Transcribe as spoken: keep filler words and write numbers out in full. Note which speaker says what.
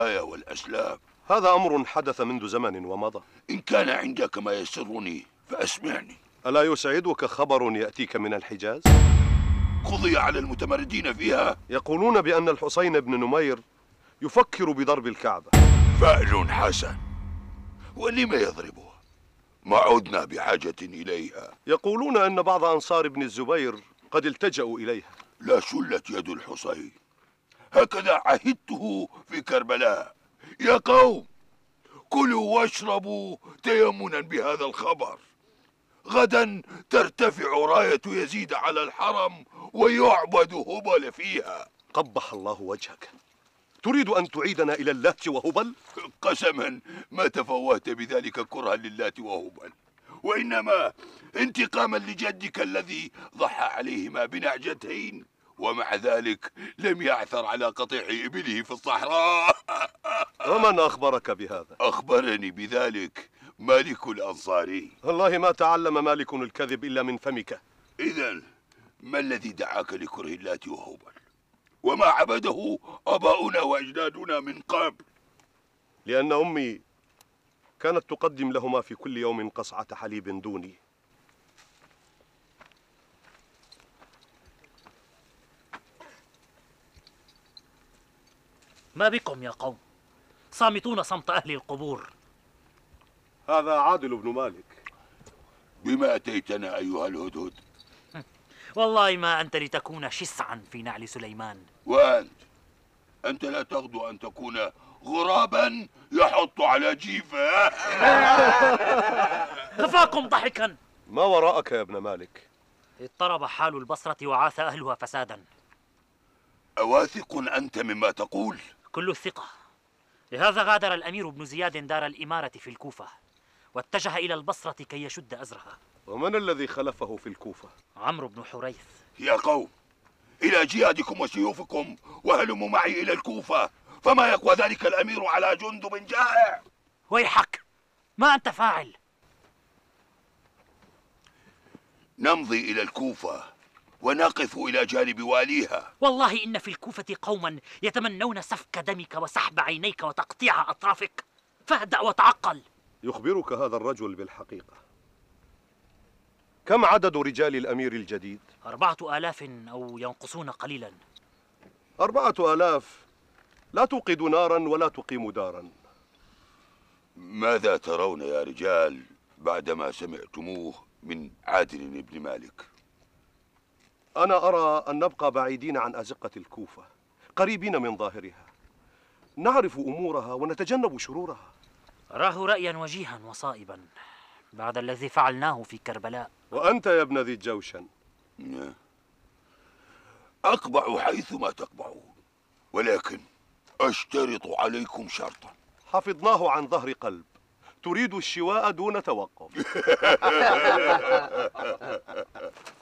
Speaker 1: والأسلاب.
Speaker 2: هذا أمر حدث منذ زمن ومضى.
Speaker 1: إن كان عندك ما يسرني فأسمعني.
Speaker 2: ألا يسعدك خبر يأتيك من الحجاز؟
Speaker 1: قضي على المتمردين فيها.
Speaker 2: يقولون بأن الحسين بن نمير يفكر بضرب الكعبة.
Speaker 1: فعل حسن، ولم يضربها؟ ما عدنا بحاجة إليها.
Speaker 2: يقولون أن بعض أنصار ابن الزبير قد التجأوا إليها.
Speaker 1: لا شلت يد الحسين، هكذا عهدته في كربلاء. يا قوم، كلوا واشربوا تيمنا بهذا الخبر. غدا ترتفع راية يزيد على الحرم ويعبد هبل فيها.
Speaker 2: قبح الله وجهك، تريد أن تعيدنا إلى اللات وهبل؟
Speaker 1: قسما ما تفوهت بذلك كرها للات وهبل، وإنما انتقاما لجدك الذي ضحى عليهما بنعجتين، ومع ذلك لم يعثر على قطيع إبله في الصحراء.
Speaker 2: ومن أخبرك بهذا؟
Speaker 1: أخبرني بذلك مالك الأنصاري.
Speaker 2: والله ما تعلم مالك الكذب إلا من فمك.
Speaker 1: إذن ما الذي دعاك لكره اللات وهبل، وما عبده آباؤنا وأجدادنا من قبل؟
Speaker 2: لأن أمي كانت تقدم لهما في كل يوم قصعة حليب دوني.
Speaker 3: ما بكم يا قوم؟ صامتون صمت أهل القبور.
Speaker 2: هذا عادل بن مالك.
Speaker 1: بما أتيتنا أيها الهدهد؟
Speaker 3: والله ما أنت لتكون شسعا في نعل سليمان.
Speaker 1: وأنت أنت لا تغدو أن تكون غرابا يحط على جيفه.
Speaker 3: كفاكم ضحكا.
Speaker 2: ما وراءك يا ابن مالك؟
Speaker 3: اضطرب حال البصرة وعاث أهلها فسادا.
Speaker 1: أواثق أنت مما تقول؟
Speaker 3: كل الثقة. لهذا غادر الأمير بن زياد دار الإمارة في الكوفة، واتجه إلى البصرة كي يشد أزرها.
Speaker 2: ومن الذي خلفه في الكوفة؟
Speaker 3: عمرو بن حريث.
Speaker 1: يا قوم، إلى جيادكم وسيوفكم، وهلموا معي إلى الكوفة، فما يقوى ذلك الأمير على جندب جائع.
Speaker 3: ويحك، ما أنت فاعل؟
Speaker 1: نمضي إلى الكوفة ونقف إلى جانب واليها.
Speaker 3: والله إن في الكوفة قوما يتمنون سفك دمك وسحب عينيك وتقطيع أطرافك، فاهدأ وتعقل.
Speaker 2: يخبرك هذا الرجل بالحقيقة. كم عدد رجال الأمير الجديد؟
Speaker 3: أربعة آلاف أو ينقصون قليلا.
Speaker 2: أربعة آلاف لا توقد نارا ولا تقيم دارا.
Speaker 1: ماذا ترون يا رجال بعدما سمعتموه من عادل بن مالك؟
Speaker 2: أنا أرى أن نبقى بعيدين عن أزقة الكوفة، قريبين من ظاهرها، نعرف أمورها ونتجنب شرورها.
Speaker 3: أراه رأيا وجيها وصائبا بعد الذي فعلناه في كربلاء.
Speaker 2: وأنت يا ابن ذي الجوشن؟
Speaker 1: أقبع حيثما تقبعون، ولكن أشترط عليكم شرطا.
Speaker 2: حفظناه عن ظهر قلب، تريد الشواء دون توقف.